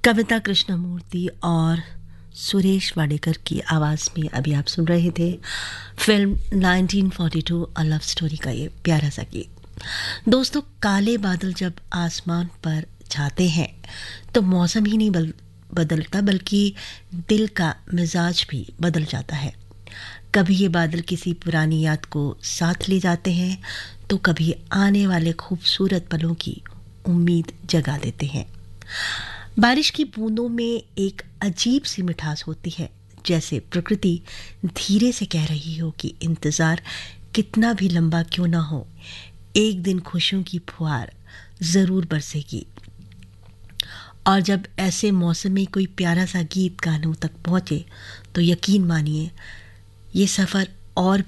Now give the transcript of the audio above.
कविता कृष्णमूर्ति और सुरेश वाडेकर की आवाज़ में अभी आप सुन रहे थे फिल्म 1942 अ लव स्टोरी का ये प्यारा सा गीत। दोस्तों, काले बादल जब आसमान पर छाते हैं तो मौसम ही नहीं बदलता बल्कि दिल का मिजाज भी बदल जाता है। कभी ये बादल किसी पुरानी याद को साथ ले जाते हैं तो कभी आने वाले खूबसूरत पलों की उम्मीद जगा देते हैं। बारिश की बूंदों में एक अजीब सी मिठास होती है, जैसे प्रकृति धीरे से कह रही हो कि इंतज़ार कितना भी लंबा क्यों ना हो, एक दिन खुशियों की फुहार ज़रूर बरसेगी। और जब ऐसे मौसम में कोई प्यारा सा गीत कानों तक पहुँचे तो यकीन मानिए ये सफ़र और